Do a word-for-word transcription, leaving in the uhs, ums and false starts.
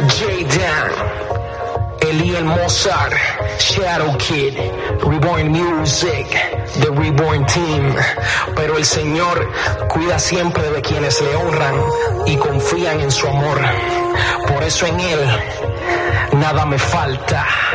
J-Dan, Eliel Mozart, Shadow Kid, Reborn Music, The Reborn Team. Pero el Señor cuida siempre de quienes le honran y confían en su amor. Por eso en Él nada me falta.